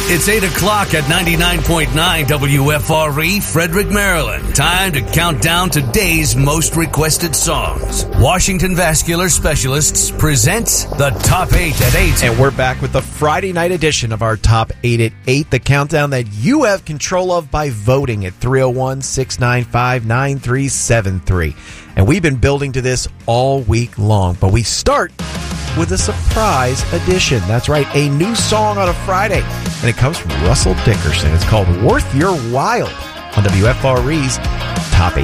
It's 8 o'clock at 99.9 WFRE, Frederick, Maryland. Time to count down today's most requested songs. Washington Vascular Specialists presents the Top 8 at 8. And we're back with the Friday night edition of our Top 8 at 8, the countdown that you have control of by voting at 301-695-9373. And we've been building to this all week long, but we start with a surprise edition. That's right, a new song on a Friday. And it comes from Russell Dickerson. It's called Worth Your While on WFRE's Top 8